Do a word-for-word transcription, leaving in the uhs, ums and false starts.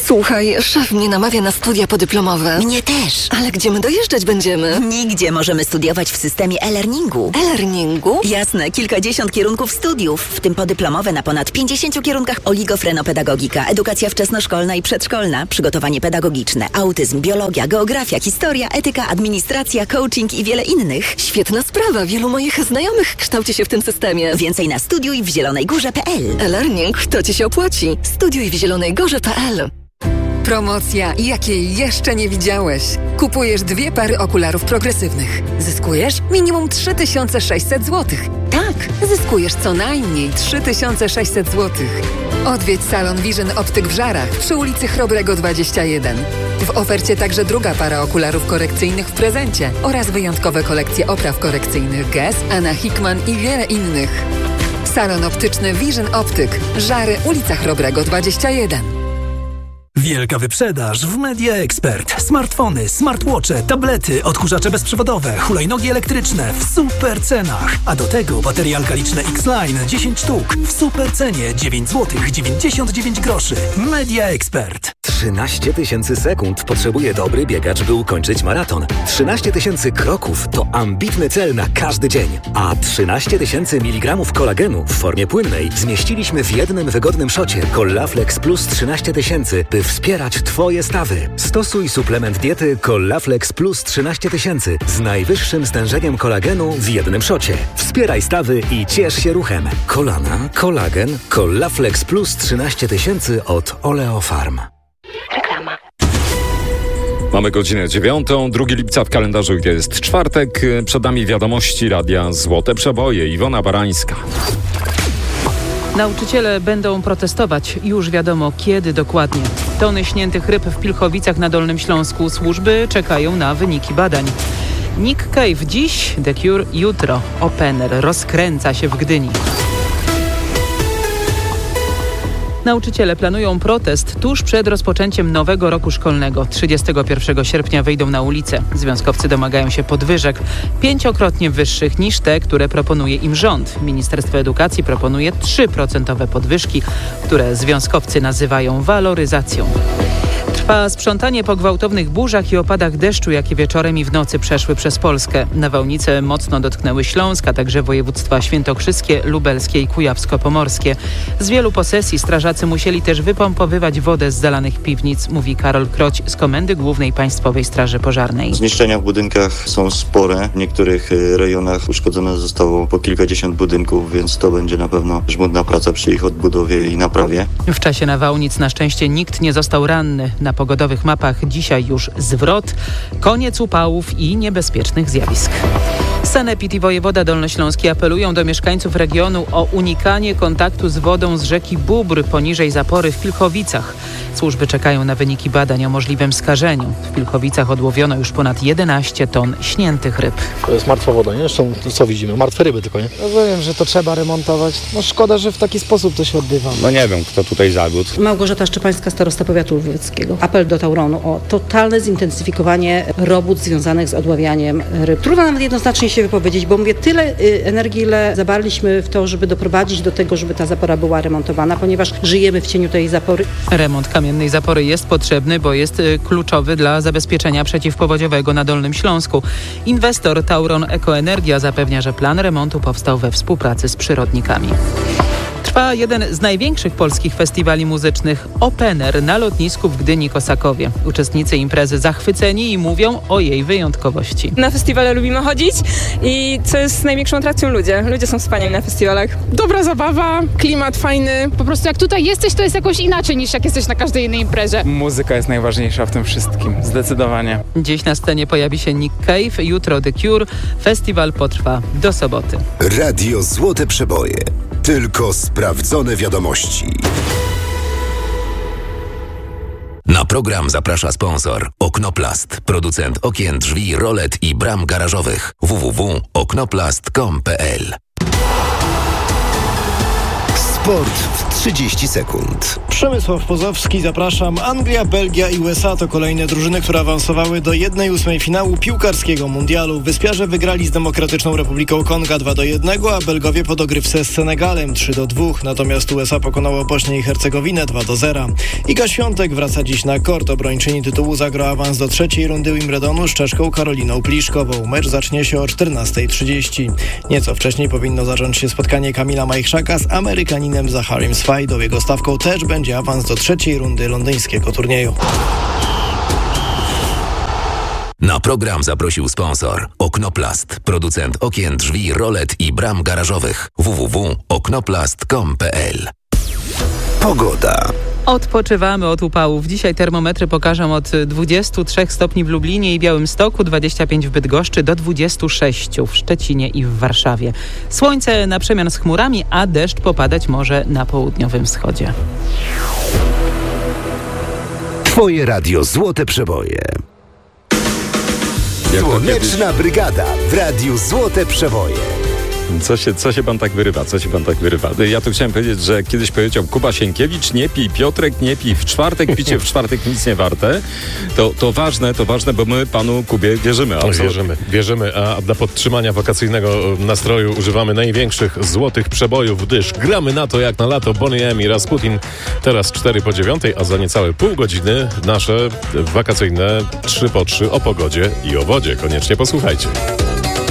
Słuchaj, szef mnie namawia na studia podyplomowe. Mnie też. Ale gdzie my dojeżdżać będziemy? Nigdzie. Możemy studiować w systemie e-learningu. E-learningu? Jasne, kilkadziesiąt kierunków studiów, w tym podyplomowe na ponad pięćdziesięciu kierunkach: oligofrenopedagogika, edukacja wczesnoszkolna i przedszkolna, przygotowanie pedagogiczne, autyzm, biologia, geografia, historia, etyka, administracja, coaching i wiele innych. Świetna sprawa. Wielu moich znajomych kształci się w tym systemie. Więcej na studiuj w zielonej górze kropka p l. E-learning to ci się opłaci. Studiuj w zielonej górze kropka p l. Promocja, jakiej jeszcze nie widziałeś. Kupujesz dwie pary okularów progresywnych. Zyskujesz minimum trzy tysiące sześćset złotych. Tak, zyskujesz co najmniej trzy tysiące sześćset złotych. Odwiedź salon Vision Optyk w Żarach przy ulicy Chrobrego dwadzieścia jeden. W ofercie także druga para okularów korekcyjnych w prezencie oraz wyjątkowe kolekcje opraw korekcyjnych Guess, Anna Hickman i wiele innych. Salon optyczny Vision Optyk. Żary, ulica Chrobrego dwadzieścia jeden. Wielka wyprzedaż w Media Expert. Smartfony, smartwatche, tablety, odkurzacze bezprzewodowe, hulajnogi elektryczne w super cenach. A do tego baterie alkaliczne X-Line dziesięć sztuk w super cenie dziewięć złotych dziewięćdziesiąt dziewięć groszy. Media Expert. trzynaście tysięcy sekund potrzebuje dobry biegacz, by ukończyć maraton. trzynaście tysięcy kroków to ambitny cel na każdy dzień. A trzynaście tysięcy miligramów kolagenu w formie płynnej zmieściliśmy w jednym wygodnym szocie Collaflex Plus trzynaście tysięcy, by wspierać Twoje stawy. Stosuj suplement diety Collaflex Plus trzynaście tysięcy z najwyższym stężeniem kolagenu w jednym szocie. Wspieraj stawy i ciesz się ruchem. Kolana, kolagen, Collaflex Plus trzynaście tysięcy od Oleofarm. Reklama. Mamy godzinę dziewiątą, drugiego lipca w kalendarzu, gdzie jest czwartek. Przed nami wiadomości Radia Złote Przeboje. Iwona Barańska. Nauczyciele będą protestować. Już wiadomo kiedy dokładnie. Tony śniętych ryb w Pilchowicach na Dolnym Śląsku. Służby czekają na wyniki badań. Nick Cave dziś, The Cure jutro. Opener rozkręca się w Gdyni. Nauczyciele planują protest tuż przed rozpoczęciem nowego roku szkolnego. trzydziestego pierwszego sierpnia wyjdą na ulicę. Związkowcy domagają się podwyżek pięciokrotnie wyższych niż te, które proponuje im rząd. Ministerstwo Edukacji proponuje trzy procent podwyżki, które związkowcy nazywają waloryzacją. Trwa sprzątanie po gwałtownych burzach i opadach deszczu, jakie wieczorem i w nocy przeszły przez Polskę. Nawałnice mocno dotknęły Śląsk, a także województwa świętokrzyskie, lubelskie i kujawsko-pomorskie. Z wielu posesji strażacy musieli też wypompowywać wodę z zalanych piwnic, mówi Karol Kroć z Komendy Głównej Państwowej Straży Pożarnej. Zniszczenia w budynkach są spore. W niektórych rejonach uszkodzone zostało po kilkadziesiąt budynków, więc to będzie na pewno żmudna praca przy ich odbudowie i naprawie. W czasie nawałnic na szczęście nikt nie został ranny. Na pogodowych mapach dzisiaj już zwrot, koniec upałów i niebezpiecznych zjawisk. Sanepid i wojewoda dolnośląski apelują do mieszkańców regionu o unikanie kontaktu z wodą z rzeki Bóbr poniżej zapory w Pilchowicach. Służby czekają na wyniki badań o możliwym skażeniu. W Pilchowicach odłowiono już ponad jedenaście ton śniętych ryb. To jest martwa woda, nie? Zresztą co widzimy? Martwe ryby tylko, nie? Rozumiem, że to trzeba remontować. No szkoda, że w taki sposób to się odbywa. No nie wiem, kto tutaj zawiódł. Małgorzata Szczepańska, starosta powiatu lwowickiego. Apel do Tauronu o totalne zintensyfikowanie robót związanych z odławianiem ryb. Trudno nawet jednoznacznie się wypowiedzieć, bo mówię, tyle y, energii, ile zabarliśmy w to, żeby doprowadzić do tego, żeby ta zapora była remontowana, ponieważ żyjemy w cieniu tej zapory. Remont kamiennej zapory jest potrzebny, bo jest y, kluczowy dla zabezpieczenia przeciwpowodziowego na Dolnym Śląsku. Inwestor Tauron Ekoenergia zapewnia, że plan remontu powstał we współpracy z przyrodnikami. Trwa jeden z największych polskich festiwali muzycznych, Opener, na lotnisku w Gdyni-Kosakowie. Uczestnicy imprezy zachwyceni i mówią o jej wyjątkowości. Na festiwale lubimy chodzić i co jest największą atrakcją? Ludzie. Ludzie są wspaniali na festiwalach. Dobra zabawa, klimat fajny. Po prostu jak tutaj jesteś, to jest jakoś inaczej niż jak jesteś na każdej innej imprezie. Muzyka jest najważniejsza w tym wszystkim, zdecydowanie. Dziś na scenie pojawi się Nick Cave, jutro The Cure. Festiwal potrwa do soboty. Radio Złote Przeboje. Tylko sprawdzone wiadomości. Na program zaprasza sponsor Oknoplast, producent okien, drzwi, rolet i bram garażowych. w w w kropka oknoplast kropka com kropka p l Sport w trzydzieści sekund. Przemysław Pozowski, zapraszam. Anglia, Belgia i U S A to kolejne drużyny, które awansowały do jednej ósmej finału piłkarskiego mundialu. Wyspiarze wygrali z Demokratyczną Republiką Konga dwa do jednego, a Belgowie po dogrywce z Senegalem trzy do dwóch. Natomiast U S A pokonało Bośnię i Hercegowinę dwa do zera. Iga Świątek wraca dziś na kort. Obrończyni tytułu zagra awans do trzeciej rundy Wimbledonu z Czeszką Karoliną Pliszkową. Mecz zacznie się o czternasta trzydzieści. Nieco wcześniej powinno zacząć się spotkanie Kamila Majchrzaka z Amerykaninem Zacharym Swajdą. Jego stawką też będzie awans do trzeciej rundy londyńskiego turnieju. Na program zaprosił sponsor Oknoplast, producent okien, drzwi, rolet i bram garażowych. w w w kropka oknoplast kropka com kropka p l. Pogoda. Odpoczywamy od upałów. Dzisiaj termometry pokażą od dwudziestu trzech stopni w Lublinie i Białymstoku, dwudziestu pięciu w Bydgoszczy do dwudziestu sześciu w Szczecinie i w Warszawie. Słońce na przemian z chmurami, a deszcz popadać może na południowym wschodzie. Twoje radio Złote Przeboje. Słoneczna Brygada w Radiu Złote Przeboje. Co się, co się pan tak wyrywa? Co się pan tak wyrywa? Ja tu chciałem powiedzieć, że kiedyś powiedział Kuba Sienkiewicz, nie pij, Piotrek, nie pij, w czwartek picie w czwartek nic nie warte. To, to ważne, to ważne, bo my panu Kubie wierzymy. Absolutnie. Wierzymy, wierzymy, a dla podtrzymania wakacyjnego nastroju używamy największych złotych przebojów, gdyż gramy na to jak na lato. Bonnie M i Rasputin teraz cztery po dziewiątej, a za niecałe pół godziny nasze wakacyjne trzy po trzy o pogodzie i o wodzie. Koniecznie posłuchajcie.